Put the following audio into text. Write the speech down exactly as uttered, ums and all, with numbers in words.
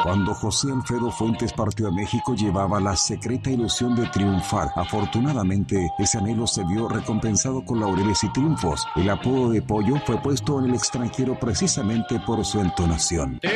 Cuando José Alfredo Fuentes partió a México, llevaba la secreta ilusión de triunfar. Afortunadamente, ese anhelo se vio recompensado con laureles y triunfos. El apodo de Pollo fue puesto en el extranjero precisamente por su entonación.